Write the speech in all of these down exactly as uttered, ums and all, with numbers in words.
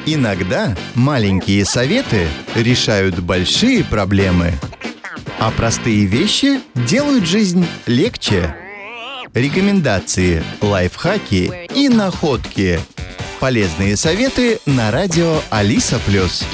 Иногда маленькие советы решают большие проблемы, а простые вещи делают жизнь легче. Рекомендации, лайфхаки и находки. Полезные советы на радио Алиса Плюс.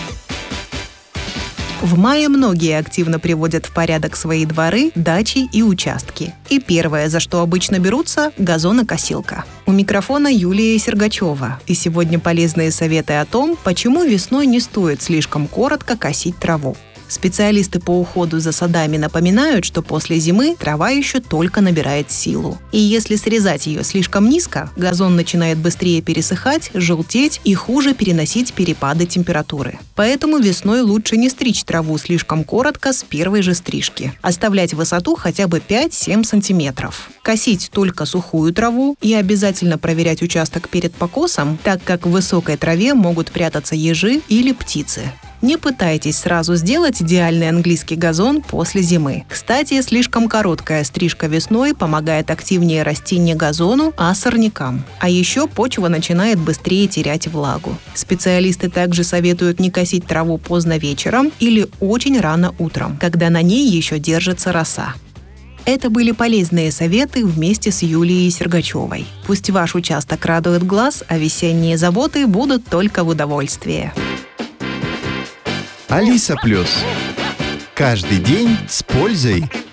В мае многие активно приводят в порядок свои дворы, дачи и участки. И первое, за что обычно берутся – газонокосилка. У микрофона Юлия Сергачева. И сегодня полезные советы о том, почему весной не стоит слишком коротко косить траву. Специалисты по уходу за садами напоминают, что после зимы трава еще только набирает силу. И если срезать ее слишком низко, газон начинает быстрее пересыхать, желтеть и хуже переносить перепады температуры. Поэтому весной лучше не стричь траву слишком коротко с первой же стрижки. Оставлять высоту хотя бы пять-семь сантиметров. Косить только сухую траву и обязательно проверять участок перед покосом, так как в высокой траве могут прятаться ежи или птицы. Не пытайтесь сразу сделать идеальный английский газон после зимы. Кстати, слишком короткая стрижка весной помогает активнее расти не газону, а сорнякам. А еще почва начинает быстрее терять влагу. Специалисты также советуют не косить траву поздно вечером или очень рано утром, когда на ней еще держится роса. Это были полезные советы вместе с Юлией Сергачевой. Пусть ваш участок радует глаз, а весенние заботы будут только в удовольствие. Алиса Плюс. Каждый день с пользой.